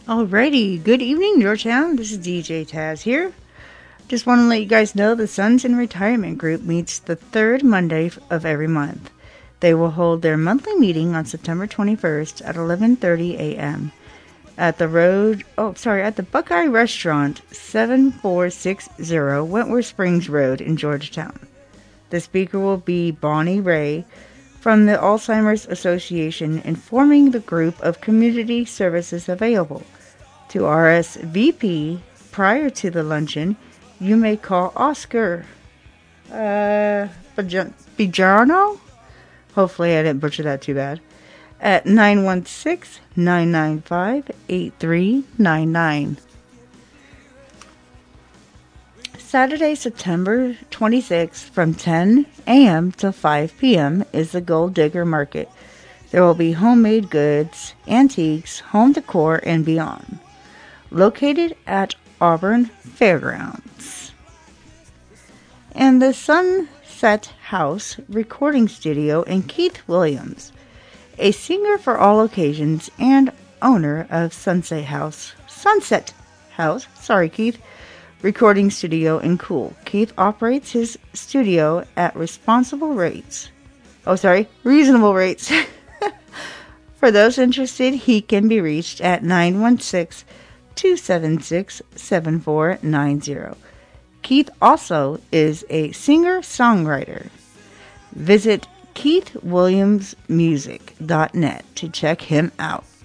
Alrighty, good evening, Georgetown. This is DJ Taz here. Just want to let you guys know the Sons in Retirement Group meets the third Monday of every month. They will hold their monthly meeting on September 21st at 11:30 a.m. at the Buckeye Restaurant, 7460 Wentworth Springs Road in Georgetown. The speaker will be Bonnie Ray from the Alzheimer's Association, informing the group of community services available. To RSVP prior to the luncheon, you may call Oscar Bijano. Hopefully I didn't butcher that too bad. At 916-995-8399. Saturday, September 26th from 10 a.m. to 5 p.m. is the Gold Digger Market. There will be homemade goods, antiques, home decor, and beyond. Located at Auburn Fairgrounds. And the Sunset House Recording Studio in Keith Williams, a singer for all occasions and owner of Sunset House, Recording Studio in Cool. Keith operates his studio at reasonable rates. For those interested, he can be reached at 916-276-7490. Keith also is a singer-songwriter. Visit KeithWilliamsMusic.net to check him out.